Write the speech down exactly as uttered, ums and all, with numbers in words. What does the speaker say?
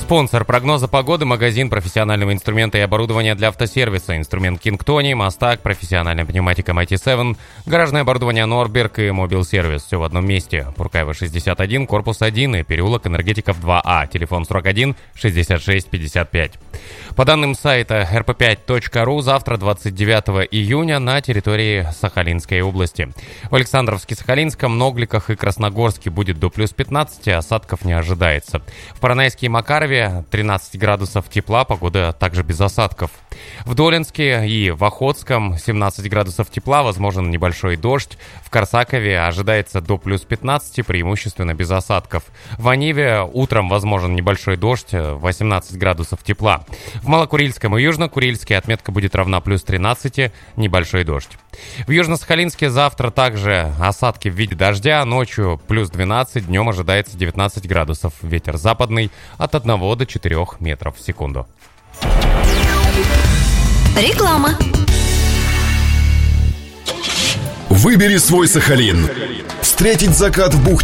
Спонсор прогноза погоды — магазин профессионального инструмента и оборудования для автосервиса. Инструмент Кингтони, Мастак, профессиональная пневматика эм ай ти семь, гаражное оборудование Норберг и Мобил Сервис. Все в одном месте. Пуркаева шестьдесят один, корпус один и переулок Энергетиков два А. Телефон сорок один шестьдесят шесть пятьдесят пять. По данным сайта эр пэ пять точка ру, завтра, двадцать девятого июня, на территории Сахалинской области. В Александровске-Сахалинском, Ногликах и Красногорске будет до плюс пятнадцати, осадков не ожидается. В Поронайске и Макарове тринадцать градусов тепла, погода также без осадков. В Долинске и в Охотском семнадцать градусов тепла, возможен небольшой дождь. В Корсакове ожидается до плюс пятнадцати, преимущественно без осадков. В Аниве утром возможен небольшой дождь, восемнадцать градусов тепла. В Малокурильском и Южно-Курильске отметка будет равна плюс тринадцати, небольшой дождь. В Южно-Сахалинске завтра также осадки в виде дождя, ночью плюс двенадцать, днем ожидается девятнадцать градусов. Ветер западный от одного до четырёх метров в секунду. Реклама. Выбери свой Сахалин. Встретить закат в бухте